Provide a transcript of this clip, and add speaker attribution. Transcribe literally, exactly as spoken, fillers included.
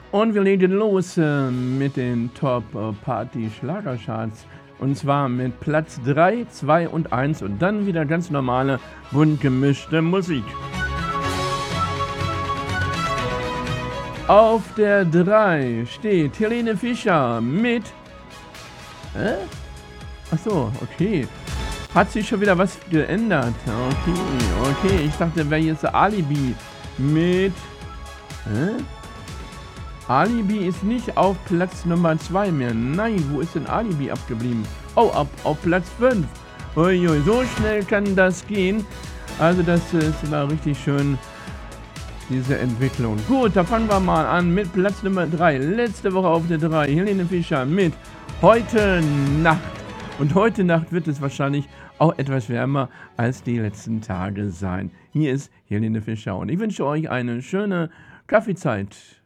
Speaker 1: Und wir legen los äh, mit den Top-Party-Schlagercharts. Und zwar mit Platz drei, zwei und eins und dann wieder ganz normale, bunt gemischte Musik. Auf der drei steht Helene Fischer mit... Hä? Achso, okay. Hat sich schon wieder was geändert? Okay, okay. Ich dachte, wäre jetzt Alibi mit... Hä? Alibi ist nicht auf Platz Nummer zwei mehr. Nein, wo ist denn Alibi abgeblieben? Oh, ab, auf Platz fünf. Uiui, so schnell kann das gehen. Also das ist immer richtig schön, diese Entwicklung. Gut, da fangen wir mal an mit Platz Nummer drei. Letzte Woche auf der drei. Helene Fischer mit Heute Nacht. Und heute Nacht wird es wahrscheinlich auch etwas wärmer als die letzten Tage sein. Hier ist Helene Fischer und ich wünsche euch eine schöne Kaffeezeit.